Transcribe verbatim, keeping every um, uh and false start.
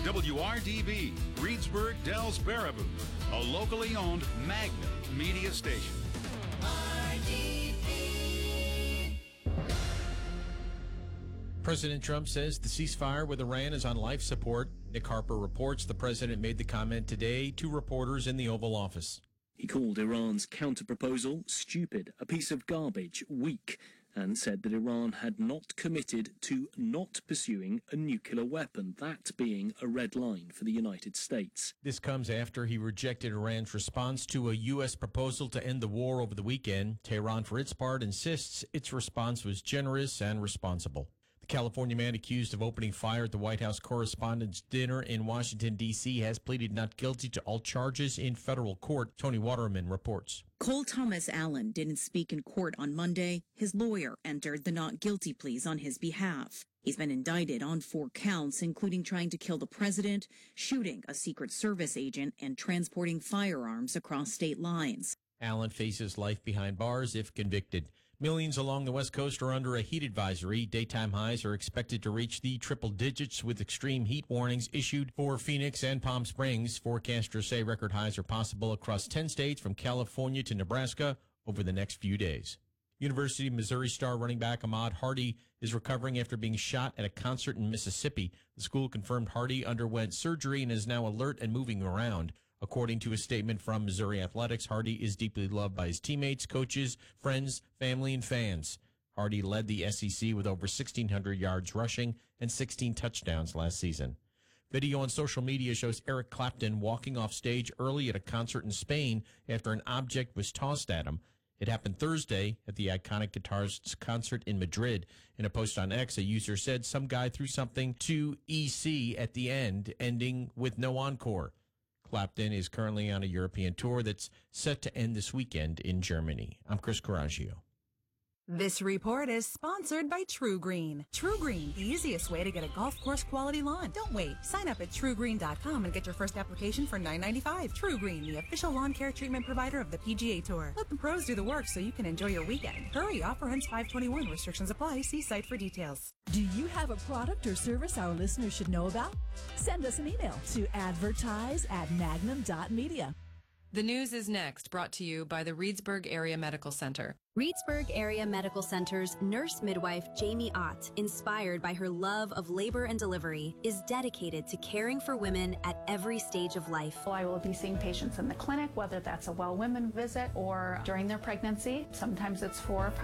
W R D B, Reedsburg, Dells, Baraboo, a locally owned Magnum media station. R D B. President Trump says the ceasefire with Iran is on life support. Nick Harper reports the president made the comment today to reporters in the Oval Office. He called Iran's counter-proposal stupid, a piece of garbage, weak, and said that Iran had not committed to not pursuing a nuclear weapon, that being a red line for the United States. This comes after he rejected Iran's response to a U S proposal to end the war over the weekend. Tehran, for its part, insists its response was generous and responsible. The California man accused of opening fire at the White House Correspondents' Dinner in Washington, D C has pleaded not guilty to all charges in federal court. Tony Waterman reports. Cole Thomas Allen didn't speak in court on Monday. His lawyer entered the not guilty pleas on his behalf. He's been indicted on four counts, including trying to kill the president, shooting a Secret Service agent, and transporting firearms across state lines. Allen faces life behind bars if convicted. Millions along the West Coast are under a heat advisory. Daytime highs are expected to reach the triple digits with extreme heat warnings issued for Phoenix and Palm Springs. Forecasters say record highs are possible across ten states from California to Nebraska over the next few days. University of Missouri star running back Ahmad Hardy is recovering after being shot at a concert in Mississippi. The school confirmed Hardy underwent surgery and is now alert and moving around. According to a statement from Missouri Athletics, Hardy is deeply loved by his teammates, coaches, friends, family, and fans. Hardy led the S E C with over sixteen hundred yards rushing and sixteen touchdowns last season. Video on social media shows Eric Clapton walking off stage early at a concert in Spain after an object was tossed at him. It happened Thursday at the iconic guitarist's concert in Madrid. In a post on X, a user said some guy threw something to E C at the end, ending with no encore. Clapton is currently on a European tour that's set to end this weekend in Germany. I'm Chris Coraggio. This report is sponsored by True Green. True Green, the easiest way to get a golf course quality lawn. Don't wait. Sign up at true green dot com and get your first application for nine ninety-five. True Green, the official lawn care treatment provider of the P G A Tour. Let the pros do the work so you can enjoy your weekend. Hurry, offer ends five twenty-one. Restrictions apply. See site for details. Do you have a product or service our listeners should know about? Send us an email to advertise at magnum dot media. The news is next, brought to you by the Reedsburg Area Medical Center. Reedsburg Area Medical Center's nurse midwife Jamie Ott, inspired by her love of labor and delivery, is dedicated to caring for women at every stage of life. I will be seeing patients in the clinic, whether that's a well women visit or during their pregnancy. Sometimes it's for